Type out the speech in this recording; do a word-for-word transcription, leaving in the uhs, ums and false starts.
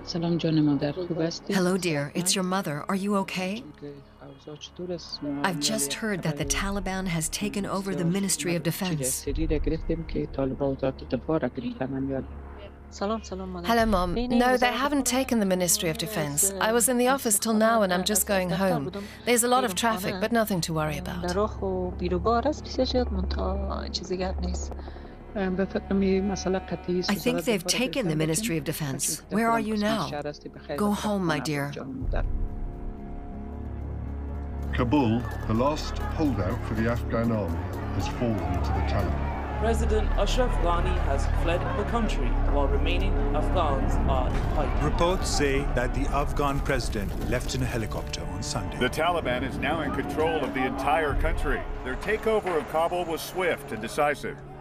سلام جان مادر خوب هستی؟ Hello, dear. It's your mother. Are you okay? چون که اوضاع چطور است؟ ما I've just ولی heard that the خبری Taliban has taken over the بسیار Ministry of مرد چیز Defense. سری را گرفتیم که طالبان وزارت دفاع را گرفتن من یاد. سلام سلام مادر. Hello, Mom. بین No, they وزارت haven't دفاع taken the Ministry of از- Defense. I was in the office till now and I'm just going home. There's a lot of traffic, but nothing to worry در about. راه و بیروبار است بسیار زیاد منتها چیزی گپ نیست. به فکر می مسئله قطعی است. I think وزارت they've دفاع را taken the گرفتن Ministry of باشیم. Defense. چون که Where are فکر you کنم now? شهر است بخیر Go و home, my خانه dear. جان مادر. Kabul, the last holdout for the Afghan army, has fallen to the Taliban. President Ashraf Ghani has fled the country while remaining Afghans are in hiding. Reports say that the Afghan president left in a helicopter on Sunday. The Taliban is now in control of the entire country. Their takeover of Kabul was swift and decisive.